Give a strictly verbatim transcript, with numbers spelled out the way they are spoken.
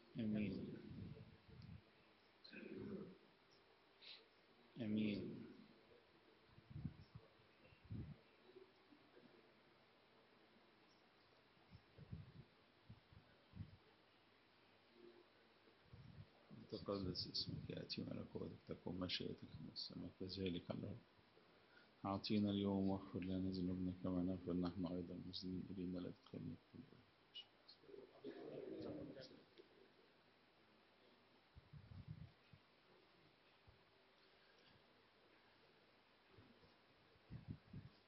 امين امين. تقدس اسمك، يأتي ملكوتك، تكن مشيئتك في السماء كذلك على الأرض. أعطينا اليوم واغفر لنا ذنوبنا كما نغفر نحن أيضا المسلمين إلينا، لا تدخلنا في